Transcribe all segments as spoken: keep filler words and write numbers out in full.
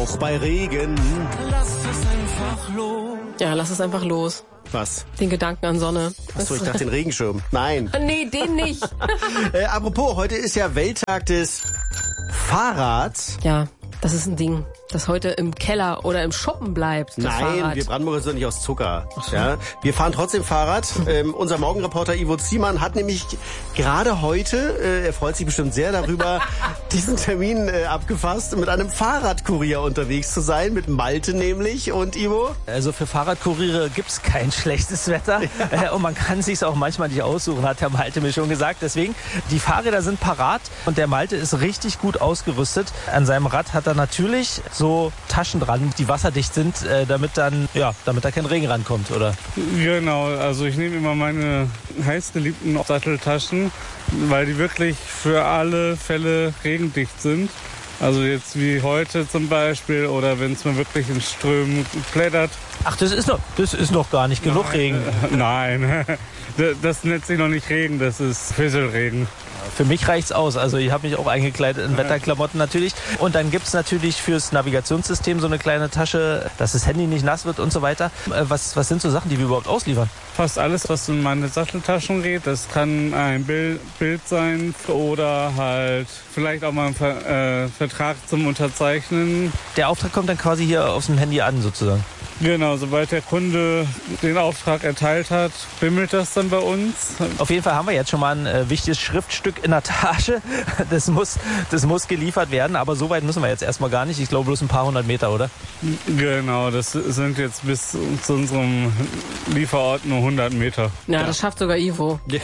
auch bei Regen. Lass es einfach los. Ja, lass es einfach los. Was? Den Gedanken an Sonne. Achso, ich dachte den Regenschirm. Nein. Nee, den nicht. äh, apropos, heute ist ja Welttag des Fahrrads. Ja, das ist ein Ding, das heute im Keller oder im Schuppen bleibt. Das Nein, Fahrrad. wir Brandenburger sind nicht aus Zucker. Ach so. Ja, wir fahren trotzdem Fahrrad. ähm, unser Morgenreporter Ivo Ziemann hat nämlich gerade heute, äh, er freut sich bestimmt sehr darüber, diesen Termin äh, abgefasst, mit einem Fahrradkurier unterwegs zu sein, mit Malte nämlich. Und Ivo? Also für Fahrradkuriere gibt's kein schlechtes Wetter. Ja. Und man kann sich's auch manchmal nicht aussuchen, hat der Malte mir schon gesagt. Deswegen, die Fahrräder sind parat und der Malte ist richtig gut ausgerüstet. An seinem Rad hat er natürlich so Taschen dran, die wasserdicht sind, äh, damit dann, ja, damit da kein Regen rankommt, oder? Genau, also ich nehme immer meine heißgeliebten Satteltaschen, weil die wirklich für alle Fälle regendicht sind. Also jetzt wie heute zum Beispiel oder wenn es mal wirklich in Strömen plättert. Ach, das ist noch, das ist noch gar nicht genug Nein, Regen. Äh, nein, das nennt sich noch nicht Regen, das ist Fisselregen. Für mich reicht's aus. Also ich habe mich auch eingekleidet in Wetterklamotten natürlich. Und dann gibt's natürlich fürs Navigationssystem so eine kleine Tasche, dass das Handy nicht nass wird und so weiter. Was, was sind so Sachen, die wir überhaupt ausliefern? Fast alles, was in meine Satteltaschen geht. Das kann ein Bild, Bild sein oder halt vielleicht auch mal ein Ver, äh, Vertrag zum Unterzeichnen. Der Auftrag kommt dann quasi hier auf dem Handy an sozusagen. Genau, sobald der Kunde den Auftrag erteilt hat, bimmelt das dann bei uns. Auf jeden Fall haben wir jetzt schon mal ein äh, wichtiges Schriftstück in der Tasche. Das muss, das muss geliefert werden, aber so weit müssen wir jetzt erstmal gar nicht. Ich glaube bloß ein paar hundert Meter, oder? Genau, das sind jetzt bis zu unserem Lieferort nur hundert Meter. Ja, das schafft sogar Ivo. Ja.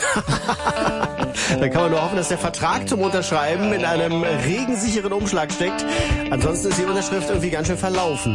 Da kann man nur hoffen, dass der Vertrag zum Unterschreiben in einem regensicheren Umschlag steckt. Ansonsten ist die Unterschrift irgendwie ganz schön verlaufen.